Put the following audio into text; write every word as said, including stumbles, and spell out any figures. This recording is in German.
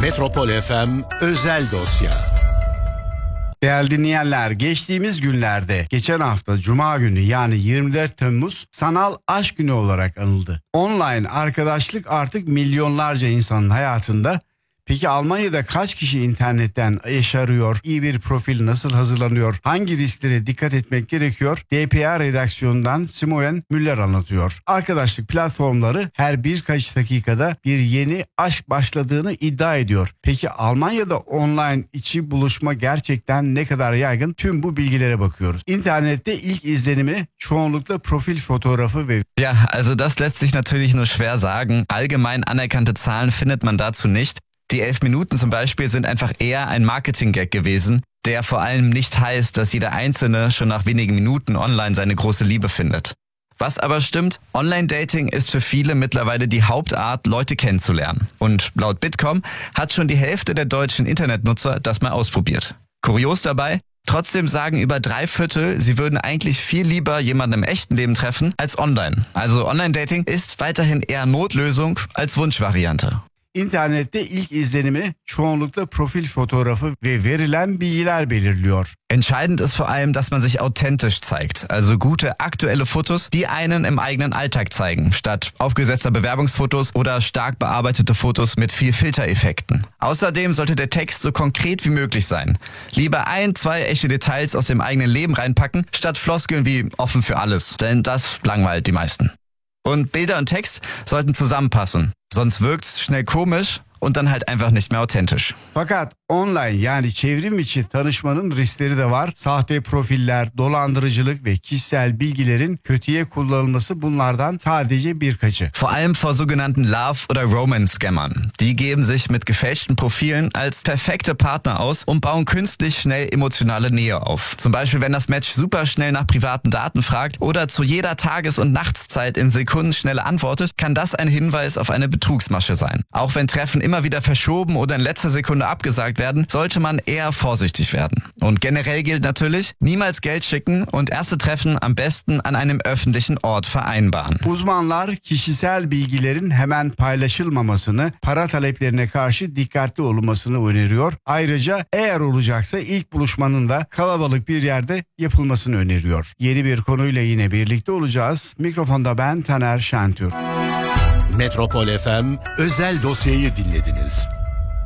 Metropol F M özel dosya. Değerli dinleyenler, geçtiğimiz günlerde geçen hafta Cuma günü yani yirmi dört Temmuz Sanal Aşk Günü olarak anıldı. Online arkadaşlık artık milyonlarca insanın hayatında. Peki Almanya'da kaç kişi internetten eş arıyor? İyi bir profil nasıl hazırlanıyor? Hangi risklere dikkat etmek gerekiyor? D P A redaksiyonundan Simoen Müller anlatıyor. Arkadaşlık platformları her birkaç dakikada bir yeni aşk başladığını iddia ediyor. Peki Almanya'da online içi buluşma gerçekten ne kadar yaygın? Tüm bu bilgilere bakıyoruz. İnternette ilk izlenimi çoğunlukla profil fotoğrafı ve... Ja, also das lässt sich natürlich nur schwer sagen. Allgemein anerkannte Zahlen findet man dazu nicht. Die elf Minuten zum Beispiel sind einfach eher ein Marketing-Gag gewesen, der vor allem nicht heißt, dass jeder Einzelne schon nach wenigen Minuten online seine große Liebe findet. Was aber stimmt, Online-Dating ist für viele mittlerweile die Hauptart, Leute kennenzulernen. Und laut Bitkom hat schon die Hälfte der deutschen Internetnutzer das mal ausprobiert. Kurios dabei, trotzdem sagen über drei Viertel, sie würden eigentlich viel lieber jemanden im echten Leben treffen als online. Also Online-Dating ist weiterhin eher Notlösung als Wunschvariante. İnternette ilk izlenimi çoğunlukla profil fotoğrafı ve verilen bilgiler belirliyor. Entscheidend ist vor allem, dass man sich authentisch zeigt, also gute aktuelle Fotos, die einen im eigenen Alltag zeigen, statt aufgesetzter Bewerbungsfotos oder stark bearbeitete Fotos mit viel Filtereffekten. Außerdem sollte der Text so konkret wie möglich sein. Lieber ein, zwei echte Details aus dem eigenen Leben reinpacken, statt Floskeln wie offen für alles, denn das langweilt die meisten. Und Bilder und Text sollten zusammenpassen. Sonst wirkt's schnell komisch und dann halt einfach nicht mehr authentisch. Fakat online yani çevrim içi tanışmanın riskleri de var. Sahte profiller, dolandırıcılık ve kişisel bilgilerin kötüye kullanılması bunlardan sadece birkaçı. Vor allem vor sogenannten Love- oder Romance-Scammern. Die geben sich mit gefälschten Profilen als perfekte Partner aus und bauen künstlich schnell emotionale Nähe auf. Zum Beispiel, wenn das Match super schnell nach privaten Daten fragt oder zu jeder Tages- und Nachtszeit in Sekundenschnelle antwortet, kann das ein Hinweis auf eine Betrugsmasche sein. Auch wenn Treffen immer wieder verschoben oder in letzter Sekunde abgesagt werden, sollte man eher vorsichtig werden. Und generell gilt natürlich, niemals Geld schicken und erste Treffen am besten an einem öffentlichen Ort vereinbaren. Uzmanlar kişisel bilgilerin hemen paylaşılmamasını, para taleplerine karşı dikkatli olunmasını öneriyor. Ayrıca eğer olacaksa ilk buluşmanın da kalabalık bir yerde yapılmasını öneriyor. Yeni bir konuyla yine birlikte olacağız. Mikrofonda ben Taner Şentürk. Metropol F M özel dosyayı dinlediniz.